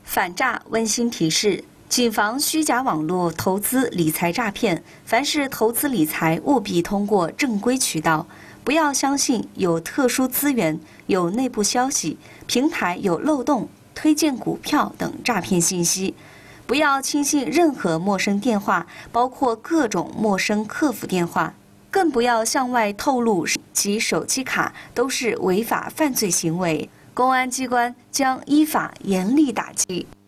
反诈温馨提示：谨防虚假网络投资理财诈骗。凡是投资理财，务必通过正规渠道，不要相信有特殊资源、有内部消息、平台有漏洞、推荐股票等诈骗信息。不要轻信任何陌生电话，包括各种陌生客服电话。更不要向外透露其手机卡，都是违法犯罪行为。公安机关将依法严厉打击。